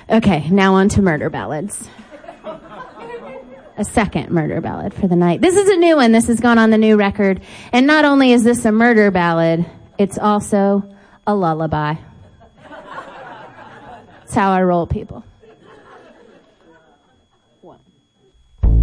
Okay, now on to murder ballads. A second murder ballad for the night. This is a new one. This has gone on the new record. And not only is this a murder ballad, it's also a lullaby. That's how I roll, people.